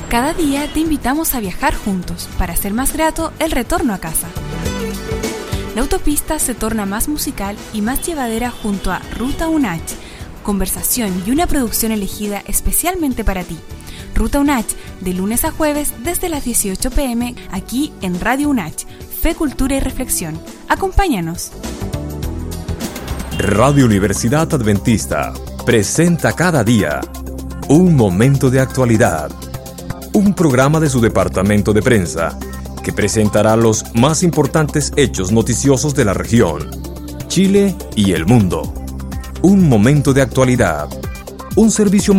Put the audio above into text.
Cada día te invitamos a viajar juntos para hacer más grato el retorno a casa. La autopista se torna más musical y más llevadera junto a Ruta UNACH, conversación y una producción elegida especialmente para ti. Ruta UNACH, de lunes a jueves desde las 18 p.m. aquí en Radio UNACH, Fe, Cultura y Reflexión. Acompáñanos. Radio Universidad Adventista presenta cada día un momento de actualidad, un programa de su departamento de prensa que presentará los más importantes hechos noticiosos de la región, Chile y el mundo. Un momento de actualidad, un servicio